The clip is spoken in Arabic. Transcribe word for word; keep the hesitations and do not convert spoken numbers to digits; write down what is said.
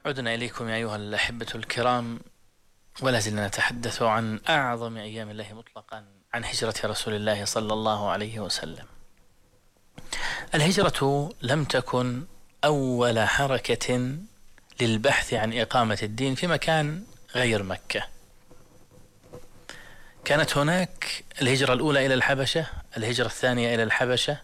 عدنا إليكم يا أيها الأحبة الكرام، ولا زلنا نتحدث عن أعظم أيام الله مطلقا، عن هجرة رسول الله صلى الله عليه وسلم. الهجرة لم تكن أول حركة للبحث عن إقامة الدين في مكان غير مكة. كانت هناك الهجرة الأولى إلى الحبشة، الهجرة الثانية إلى الحبشة،